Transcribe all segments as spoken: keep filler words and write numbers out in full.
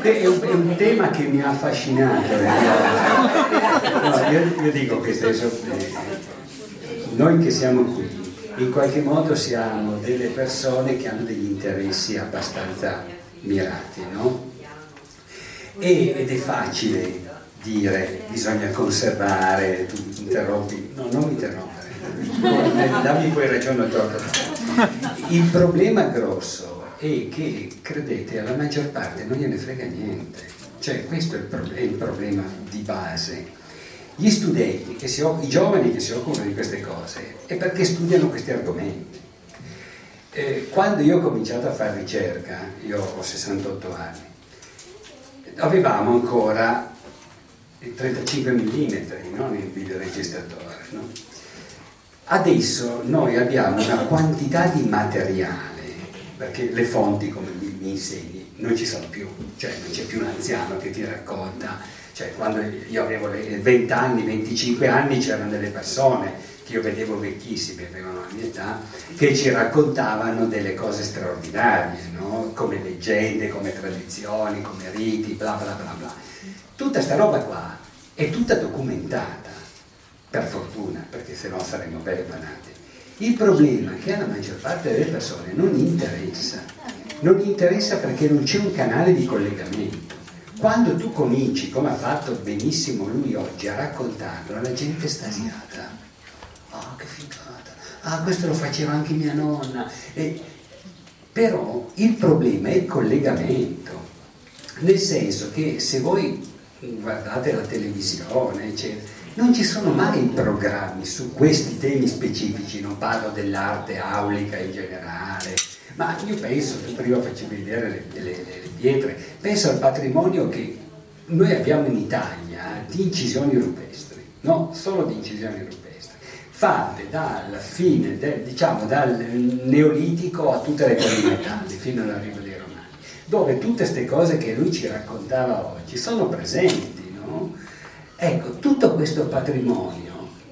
Beh, è, un, è un tema che mi ha affascinato. No, io, io dico questo, noi che siamo qui, in qualche modo siamo delle persone che hanno degli interessi abbastanza mirati, no? E, ed è facile dire bisogna conservare, tu interrompi, no, non mi interrompere, dammi poi ragione troppo. Il problema grosso è che, credete, alla maggior parte non gliene frega niente, cioè questo è il, pro- è il problema di base. Gli studenti, che si, i giovani che si occupano di queste cose, è perché studiano questi argomenti. Eh, quando io ho cominciato a fare ricerca, io ho sessantotto anni, avevamo ancora il trentacinque millimetri, no? Nel videoregistratore, no? Adesso noi abbiamo una quantità di materiale, perché le fonti, come mi, mi insegni, non ci sono più, cioè non c'è più un anziano che ti racconta. Cioè, quando io avevo venti anni, venticinque anni, c'erano delle persone che io vedevo vecchissime, avevano la mia età, che ci raccontavano delle cose straordinarie, no? Come leggende, come tradizioni, come riti, bla bla bla bla. Tutta sta roba qua è tutta documentata, per fortuna, perché sennò saremmo belli banati. Il problema è che alla maggior parte delle persone non interessa, non interessa perché non c'è un canale di collegamento. Quando tu cominci, come ha fatto benissimo lui oggi, a raccontarlo, la gente è estasiata. Oh, che figata! Ah, questo lo faceva anche mia nonna. E, però il problema è il collegamento, nel senso che se voi guardate la televisione, eccetera, non ci sono mai programmi su questi temi specifici, non parlo dell'arte aulica in generale, ma io penso, prima facevi vedere le, le, le pietre, penso al patrimonio che noi abbiamo in Italia di incisioni rupestri, no? Solo di incisioni rupestri, fatte dalla fine, de, diciamo dal Neolitico a tutte le polimetalli, fino all'arrivo dei Romani, dove tutte queste cose che lui ci raccontava oggi sono presenti, no? Ecco, tutto questo patrimonio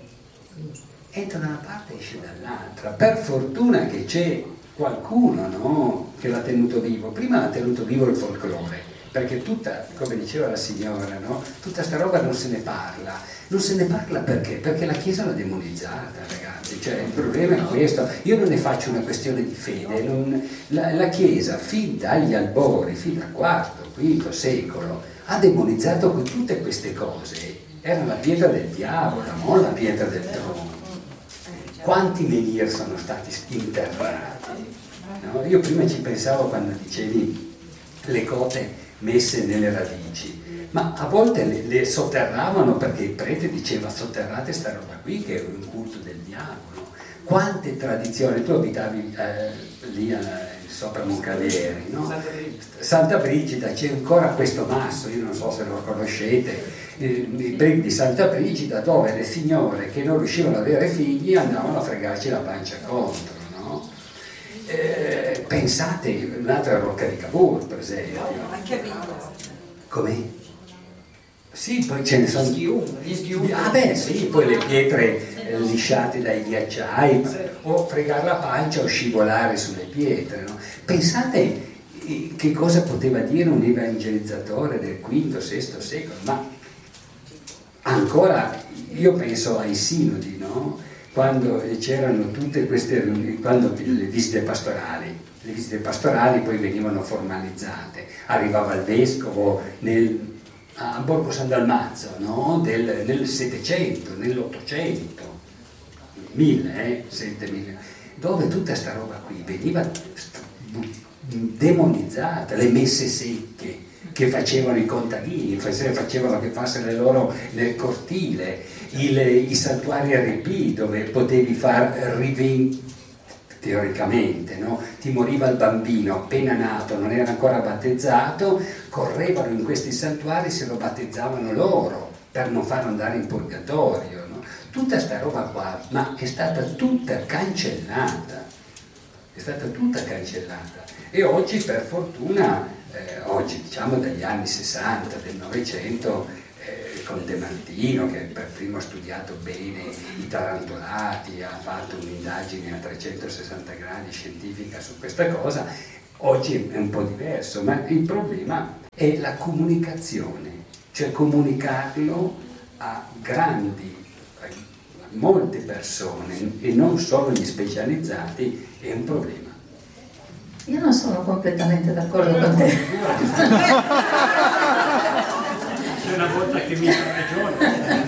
entra da una parte e esce dall'altra, per fortuna che c'è qualcuno, no, che l'ha tenuto vivo. Prima l'ha tenuto vivo il folklore, perché tutta, come diceva la signora, no, tutta sta roba non se ne parla. Non se ne parla perché? Perché la Chiesa l'ha demonizzata, ragazzi, cioè il problema è questo. Io non ne faccio una questione di fede, non, la, la Chiesa fin dagli albori, fin dal quarto, quinto secolo, ha demonizzato tutte queste cose. Era la pietra del diavolo, non la pietra del trono. Quanti menhir sono stati interrati? No? Io prima ci pensavo quando dicevi le cote messe nelle radici, ma a volte le, le sotterravano perché il prete diceva sotterrate sta roba qui che è un culto del diavolo. Quante tradizioni, tu abitavi eh, lì eh, sopra Moncalieri, no? Santa Brigida. Santa Brigida, c'è ancora questo masso, io non so se lo conoscete, i brighi di Santa Brigida, dove le signore che non riuscivano ad avere figli andavano a fregarci la pancia contro, no? Eh, pensate, un'altra Rocca di Cavour, per esempio. Anche a Vigo. Come? Sì, poi ce ne sono. Gli schiumi, gli schiumi. Ah beh sì, poi le pietre eh, lisciate dai ghiacciai, o fregare la pancia o scivolare sulle pietre, no? Pensate eh, che cosa poteva dire un evangelizzatore del quinto sesto secolo, ma ancora io penso ai sinodi, no? Quando c'erano tutte queste riunioni, quando le visite pastorali, le visite pastorali poi venivano formalizzate, arrivava il vescovo nel, a Borgo San Dalmazzo, no? Del, nel Settecento, nell'Ottocento, mille, eh? settemila, dove tutta sta roba qui veniva demonizzata, le messe secche che facevano i contadini, facevano che fosse le loro nel cortile, il, i santuari R P dove potevi far rivendicare, teoricamente, no? Ti moriva il bambino appena nato, non era ancora battezzato, correvano in questi santuari, se lo battezzavano loro per non farlo andare in purgatorio, no? Tutta sta roba qua, ma è stata tutta cancellata, è stata tutta cancellata e oggi per fortuna Eh, oggi diciamo dagli anni sessanta del Novecento eh, con De Martino che per primo ha studiato bene i tarantolati, ha fatto un'indagine a trecentosessanta gradi scientifica su questa cosa, oggi è un po' diverso, ma il problema è è la comunicazione, cioè comunicarlo a grandi, a molte persone e non solo gli specializzati è un problema. Io non sono completamente d'accordo con te. C'è una volta che mi ha ragione.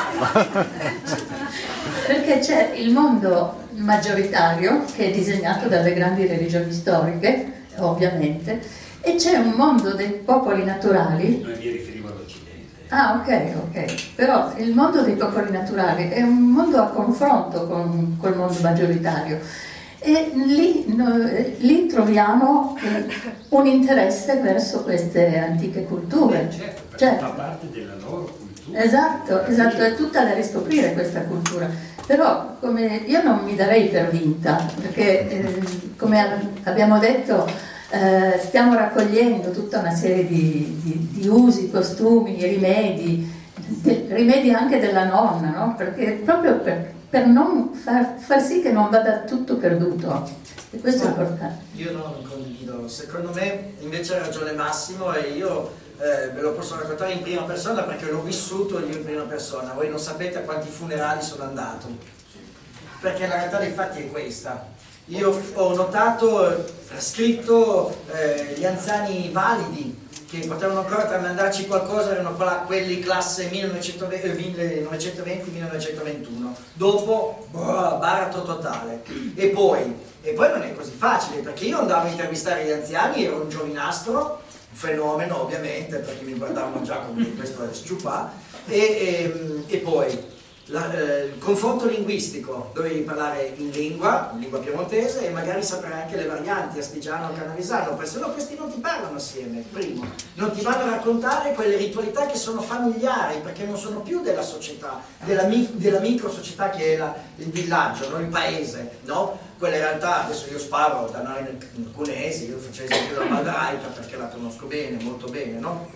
Perché c'è il mondo maggioritario che è disegnato dalle grandi religioni storiche, ovviamente, e c'è un mondo dei popoli naturali. Non mi riferivo all'Occidente. Ah, ok, ok. Però il mondo dei popoli naturali è un mondo a confronto con col mondo maggioritario. E lì, no, lì troviamo eh, un interesse verso queste antiche culture. Eh, certo, perché Certo. fa parte della loro cultura. Esatto, esatto, è tutta da riscoprire questa cultura. Però come, io non mi darei per vinta, perché eh, come abbiamo detto eh, stiamo raccogliendo tutta una serie di, di, di usi, costumi, rimedi, de, rimedi anche della nonna, no? Perché proprio per, per non far, far sì che non vada tutto perduto. E questo è importante. Io non condivido, secondo me invece ha ragione Massimo e io eh, ve lo posso raccontare in prima persona perché l'ho vissuto io in prima persona. Voi non sapete a quanti funerali sono andato, perché la realtà dei fatti è questa. Io ho notato, scritto eh, gli anziani validi che potevano ancora tramandarci qualcosa, erano quelli classe millenovecentoventi millenovecentoventuno, dopo boh, baratro totale. E poi, e poi non è così facile, perché io andavo a intervistare gli anziani, ero un giovinastro, un fenomeno ovviamente, perché mi guardavano già come questo è sciupà, e, e, e poi la, eh, il confronto linguistico, dovevi parlare in lingua, in lingua piemontese e magari sapere anche le varianti, astigiano, canavesano, perché sennò questi non ti parlano assieme, primo. Non ti vanno a raccontare quelle ritualità che sono familiari, perché non sono più della società, della, mi, della micro società che è la, il villaggio, no? Il paese, no? Quelle realtà, adesso io sparo da noi nel Cunesi, io faccio esempio della Valdaraica perché la conosco bene, molto bene, no?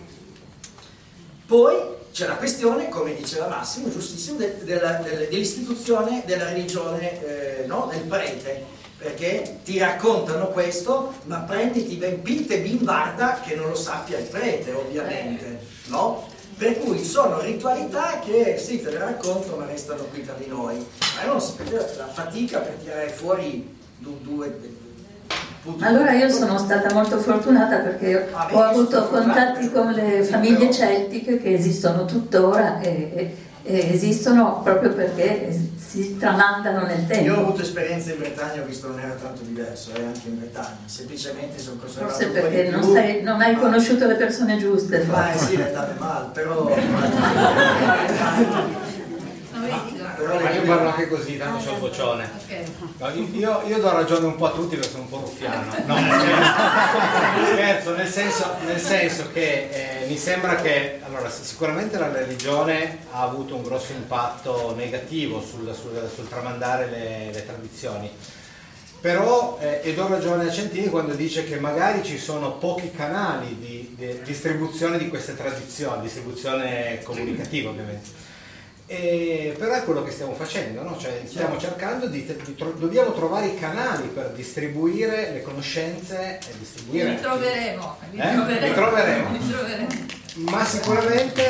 Poi c'è la questione, come diceva Massimo, giustissimo, de, de, de, dell'istituzione della religione, eh, no? Del prete, perché ti raccontano questo, ma prenditi ben pitte bimbarda che non lo sappia il prete, ovviamente, no? Per cui sono ritualità che sì, te le racconto, ma restano qui tra di noi. Ma non sapete la fatica per tirare fuori due... due Allora io sono stata molto fortunata perché ho avuto contatti con le famiglie celtiche che esistono tuttora e, e esistono proprio perché si tramandano nel tempo. Io ho avuto esperienze in Bretagna, ho visto non era tanto diverso, eh, anche in Bretagna, semplicemente sono conservato. Forse perché non, sei, non hai conosciuto le persone giuste. Ma eh, sì, le andate male, però... Ma io parlo anche così, tanto c'ho il vocione. No, io, io do ragione un po' a tutti perché sono un po' ruffiano. No, scherzo, nel senso, nel senso che eh, mi sembra che allora, sicuramente la religione ha avuto un grosso impatto negativo sul, sul, sul tramandare le, le tradizioni. Però, eh, e do ragione a Centini quando dice che magari ci sono pochi canali di, di distribuzione di queste tradizioni, distribuzione comunicativa ovviamente. E, però è quello che stiamo facendo, no? Cioè, stiamo cercando di, di tro dobbiamo trovare i canali per distribuire le conoscenze e distribuire. Li troveremo, li eh? troveremo. Li troveremo. Li troveremo. Ma sicuramente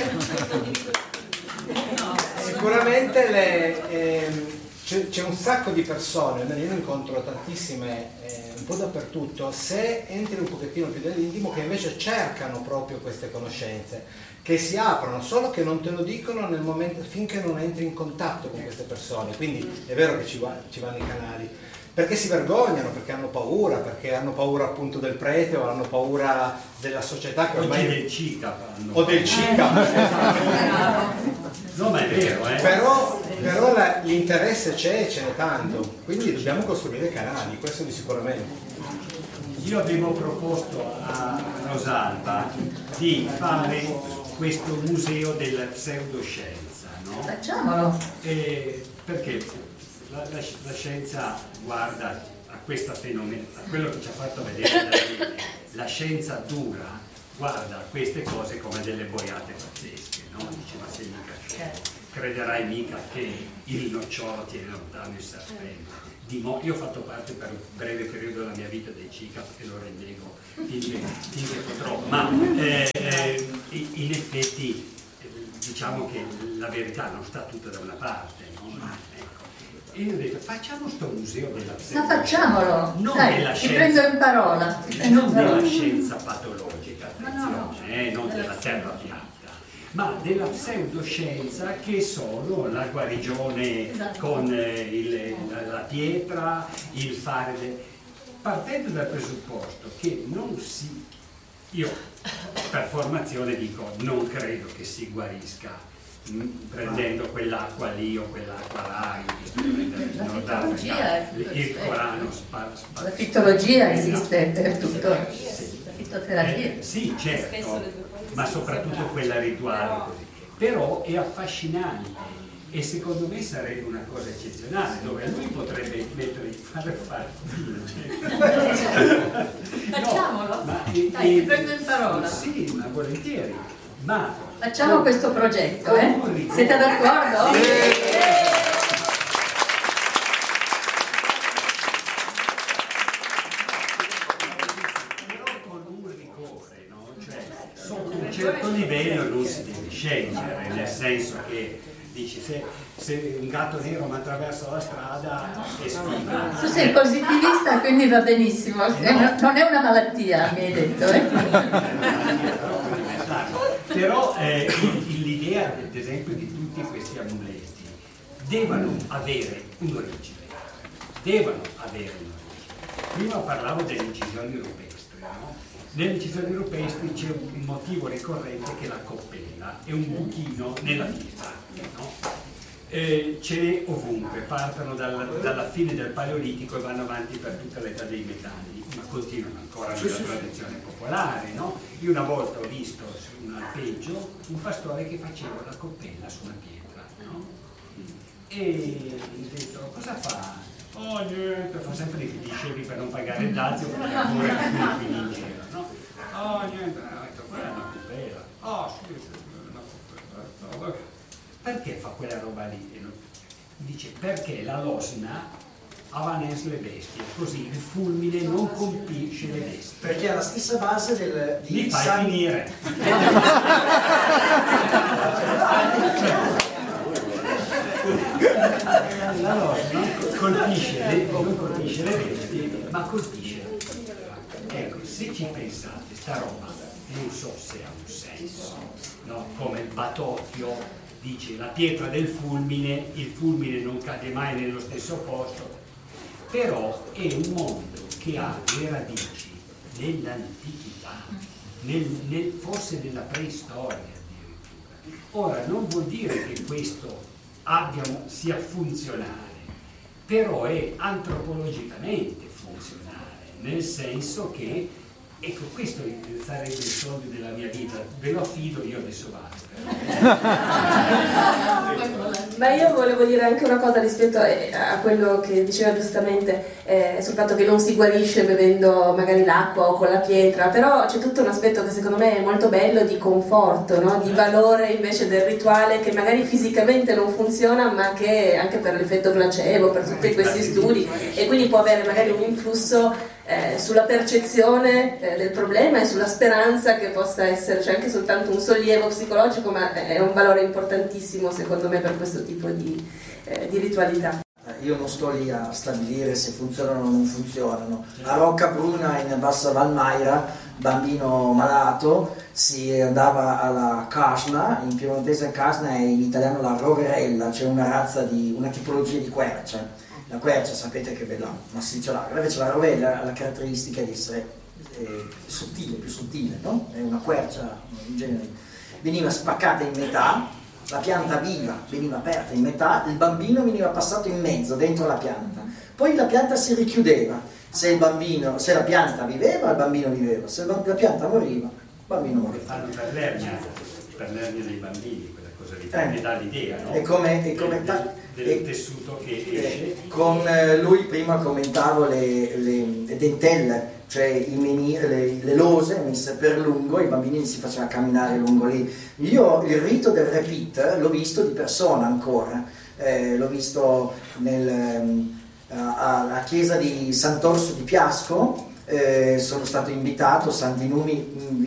sicuramente le, ehm, c'è un sacco di persone, io ne incontro tantissime eh, un po' dappertutto, se entri un pochettino più nell'intimo, che invece cercano proprio queste conoscenze, che si aprono, solo che non te lo dicono nel momento, finché non entri in contatto con queste persone. Quindi è vero che ci, va, ci vanno i canali, perché si vergognano, perché hanno paura, perché hanno paura appunto del prete o hanno paura della società che ormai... O del C I C A. O del C I C A. No, ma è vero, eh. Però, però l'interesse c'è e ce n'è tanto, quindi dobbiamo costruire canali, questo di sicuramente. Io avevo proposto a Rosalba di fare questo museo della pseudoscienza, no? Facciamolo! E perché la, la, la scienza guarda a questa fenomeno, a quello che ci ha fatto vedere la, la scienza dura, guarda a queste cose come delle boiate pazzesche, no? Dice, ma sei mica scemo, crederai mica che il nocciolo tiene lontano il serpente. Io ho fatto parte per un breve periodo della mia vita dei C I C A e lo rendevo finché, finché potrò, ma eh, in effetti diciamo che la verità non sta tutta da una parte, no? Ecco. E io ho detto facciamo sto museo della pseudo. Ma facciamolo! Non Dai, della ti scienza, prendo in parola. Ti prendo non in parola. della scienza patologica, attenzione, No, no. eh, non della terra piatta, ma della pseudoscienza che sono la guarigione Esatto. con eh, il, la, la pietra, il fare... De... partendo dal presupposto che non si... io per formazione dico non credo che si guarisca mh, prendendo quell'acqua lì o quell'acqua là, in La Nord fitologia è Africa, il Corano spa, spa, La fitologia esiste per tutto. sì. La fitoterapia. Eh, sì, certo, ma soprattutto quella rituale così. Però è affascinante e secondo me sarebbe una cosa eccezionale dove lui potrebbe mettere fare fare Facciamolo? ma, Dai, e, ti prendo in parola. sì, ma volentieri, ma Facciamo questo progetto, eh? Siete d'accordo? però con un rigore, no? Cioè, sotto un certo livello non si deve scendere, nel senso che dici se, se un gatto nero mi attraversa la strada è sfiga. Tu sei positivista, quindi va benissimo. Eh, no- Non è una malattia, mi hai detto, eh? Però eh, l'idea, ad esempio, di tutti questi amuleti devono avere un'origine, devono avere un'origine. Prima parlavo delle incisioni rupestri, no? Nelle incisioni rupestri c'è un motivo ricorrente che è la coppella, è un buchino nella pietra, no? Eh, ce n'è ovunque, partono dal, dalla fine del Paleolitico e vanno avanti per tutta l'età dei metalli, ma continuano ancora nella tradizione popolare, no? Io una volta ho visto su un alpeggio un pastore che faceva la coppella su una pietra, no? E ho detto, cosa fa? Oh niente, fa sempre i discevi per non pagare il dazio perché pure qui in giro, no? Oh niente, ho detto, quella è una coppella. Oh sì, sì, è una coppella. Oh, perché fa quella roba lì? E non... dice perché la losna avanes le bestie, così il fulmine non colpisce le bestie. Perché è la stessa base del, di Mi fai San... finire. La losna colpisce le, non colpisce le bestie, ma colpisce la pietra. Ecco, se ci pensate, sta roba non so se ha un senso, no? Come il Batocchio dice la pietra del fulmine, il fulmine non cade mai nello stesso posto, però è un mondo che ha le radici nell'antichità, nel, nel, forse nella preistoria addirittura. Ora non vuol dire che questo abbia, sia funzionale, però è antropologicamente funzionale, nel senso che ecco, questo sarebbe il sogno della mia vita, ve lo affido, io adesso vado. Ma io volevo dire anche una cosa rispetto a quello che diceva giustamente eh, sul fatto che non si guarisce bevendo magari l'acqua o con la pietra, però c'è tutto un aspetto che secondo me è molto bello di conforto, no? Di valore invece del rituale che magari fisicamente non funziona ma che anche per l'effetto placebo, per tutti questi studi, e quindi può avere magari un influsso Eh, sulla percezione eh, del problema e sulla speranza che possa esserci anche soltanto un sollievo psicologico, ma è un valore importantissimo secondo me per questo tipo di, eh, di ritualità. Io non sto lì a stabilire se funzionano o non funzionano. A Roccabruna in Bassa Valmaira, bambino malato, si andava alla Casna, in piemontese Casna è in italiano la roverella, cioè una razza di, una tipologia di quercia. La quercia sapete che è bella massiccia larga, invece la rovella ha la caratteristica di essere eh, sottile, più sottile, no? È una quercia in genere. Veniva spaccata in metà, la pianta viva veniva aperta in metà, il bambino veniva passato in mezzo, dentro la pianta. Poi la pianta si richiudeva, se il bambino, se la pianta viveva, il bambino viveva, se la pianta moriva, il bambino moriva. Fanno per l'ernia, per l'ernia dei bambini, quella cosa lì, Eh. mi dà l'idea, no? È come, è come del, ta- del è- tessuto che Eh, esce. con eh, lui prima commentavo le, le, le dentelle, cioè i meni- le, le lose messe per lungo, i bambini si faceva camminare lungo lì. Io il rito del repeat l'ho visto di persona ancora, eh, l'ho visto nel, ehm, alla chiesa di Sant'Orso di Piasco, eh, sono stato invitato, San Dinumi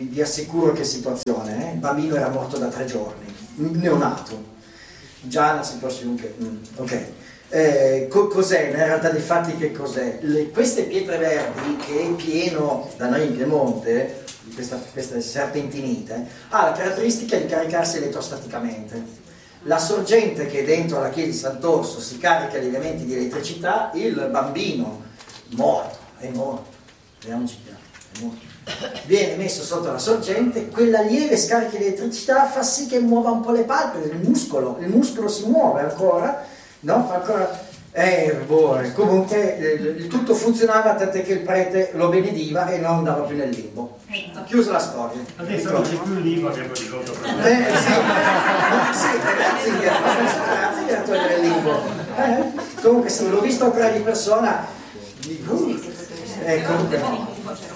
vi assicuro che situazione, eh? Il bambino era morto da tre giorni, neonato, già una situazione che... Mm, ok. Eh, co- cos'è, in realtà dei fatti che cos'è? Le, queste pietre verdi che è pieno da noi in Piemonte, questa, questa serpentinite, ha la caratteristica di caricarsi elettrostaticamente. La sorgente che è dentro la chiesa di Sant'Orso si carica gli elementi di elettricità, il bambino morto, è morto, vediamoci chiaro, è morto, viene messo sotto la sorgente, quella lieve scarica di elettricità fa sì che muova un po' le palpebre, il muscolo, il muscolo si muove ancora, no? Fa ancora, eh, boh, comunque eh, tutto funzionava tant'è che il prete lo benediva e non andava più nel limbo. Chiusa la storia. Adesso non c'è più il limbo che poi ricordo per me. Eh, sì, sì, grazie, grazie a togliere il limbo. Eh, comunque se l'ho visto ancora di persona, dico, eh, comunque no.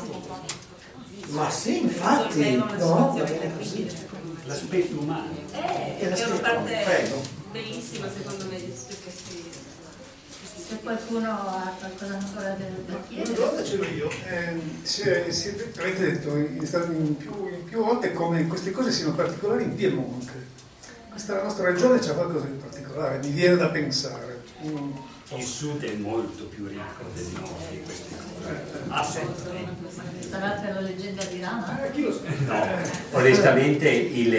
Ma sì, infatti, no, va bene così. L'aspetto umano. Eh, è una parte prego. Bellissima secondo me di tutti questi. Se qualcuno ha qualcosa ancora da, da chiedere. Una domanda ce l'ho io. Eh, se, se avete detto in, in, più, in più volte come queste cose siano particolari in Piemonte. Questa nostra regione c'ha qualcosa di particolare, mi viene da pensare. Mm. Il sud è molto più ricco del nord di queste cose. Assolutamente. Sarà per la leggenda di Rama? Eh, chi lo sa? No, onestamente il,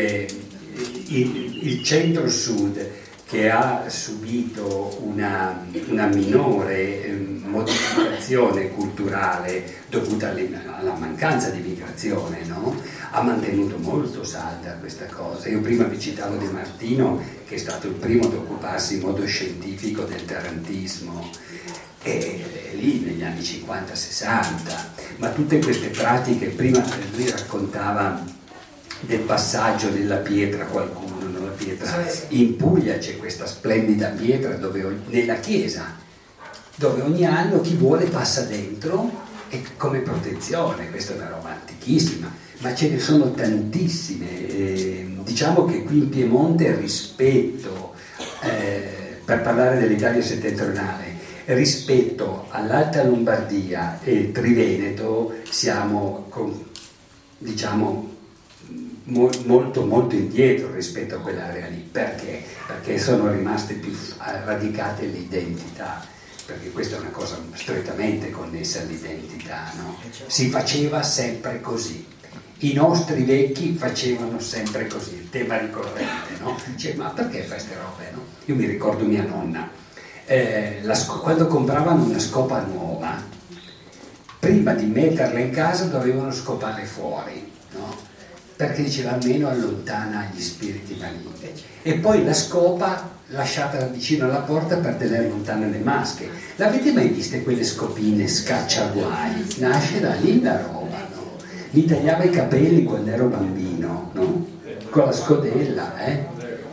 il, il centro-sud che ha subito una, una minore modificazione culturale dovuta alla mancanza di migrazione, no? Ha mantenuto molto salda questa cosa. Io prima vi citavo De Martino, che è stato il primo ad occuparsi in modo scientifico del tarantismo, e lì negli anni cinquanta sessanta, ma tutte queste pratiche, prima lui raccontava del passaggio della pietra, qualcuno, no? La pietra. In Puglia c'è questa splendida pietra dove, nella chiesa, dove ogni anno chi vuole passa dentro e come protezione. Questa è una roba antichissima, ma ce ne sono tantissime. Eh, diciamo che qui in Piemonte rispetto, eh, per parlare dell'Italia settentrionale, rispetto all'Alta Lombardia e Triveneto siamo con, diciamo mo, molto molto indietro rispetto a quell'area lì. Perché? Perché sono rimaste più radicate le identità, perché questa è una cosa strettamente connessa all'identità, no? Si faceva sempre così. I nostri vecchi facevano sempre così, il tema ricorrente, no? Dice, ma perché fai queste robe, no? Io mi ricordo mia nonna. Eh, la, quando compravano una scopa nuova, prima di metterla in casa dovevano scopare fuori, no? Perché diceva almeno allontana gli spiriti maligni, e poi la scopa lasciatela vicino alla porta per tenere lontane le masche. L'avete mai viste quelle scopine scacciaguai? Nasce da lì la roba, no? Mi tagliava i capelli quando ero bambino, no? Con la scodella, eh?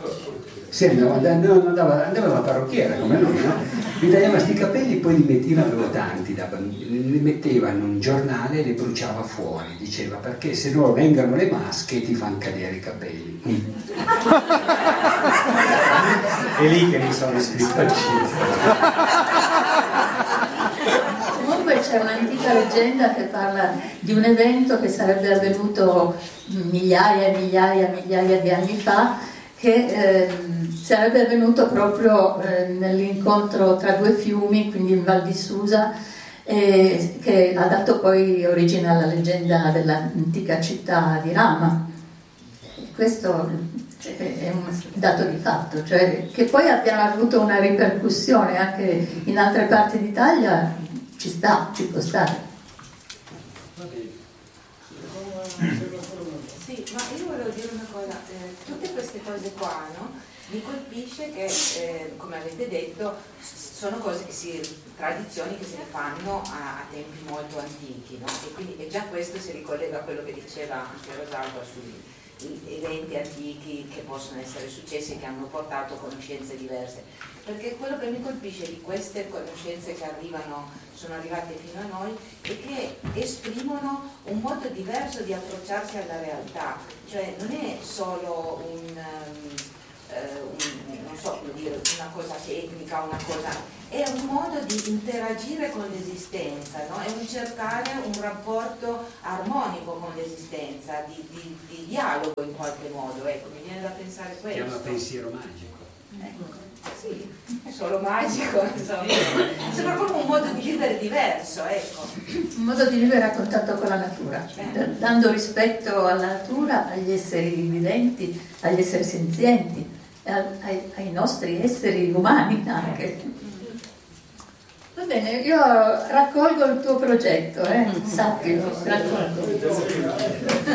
Sì, andava, andava, andava alla parrucchiera come noi, no? Mi tagliava sti capelli, poi li metteva, avevo tanti da bambino, li metteva in un giornale e li bruciava fuori, diceva, perché se no vengono le masche e ti fanno cadere i capelli. Mm. È lì che mi sono iscritto al circo. Comunque c'è un'antica leggenda che parla di un evento che sarebbe avvenuto migliaia e migliaia e migliaia di anni fa, che eh, sarebbe avvenuto proprio eh, nell'incontro tra due fiumi, quindi in Val di Susa, eh, che ha dato poi origine alla leggenda dell'antica città di Rama. Questo è un dato di fatto, cioè che poi abbiano avuto una ripercussione anche in altre parti d'Italia, ci sta, ci può stare. Sì, ma io volevo dire una cosa, eh, tutte queste cose qua, no? Mi colpisce che, eh, come avete detto, sono cose che si, tradizioni che si fanno a, a tempi molto antichi, no? E quindi e già questo si ricollega a quello che diceva anche Rosalba sui eventi antichi che possono essere successi e che hanno portato conoscenze diverse. Perché quello che mi colpisce di queste conoscenze che arrivano, sono arrivate fino a noi, è che esprimono un modo diverso di approcciarsi alla realtà, cioè non è solo un, um, uh, un non so come dire, una cosa tecnica, una cosa, è un modo di interagire con l'esistenza, no? È un cercare un rapporto armonico con l'esistenza, di, di, di dialogo in qualche modo, ecco, mi viene da pensare questo. Si chiama pensiero magico. Ecco, sì, è solo magico, insomma. Sembra proprio un modo di vivere diverso, ecco. Un modo di vivere a contatto con la natura, Eh. dando rispetto alla natura, agli esseri viventi, agli esseri senzienti, ai, ai nostri esseri umani anche. Va bene, io raccolgo il tuo progetto, eh? Sappilo, raccolgo.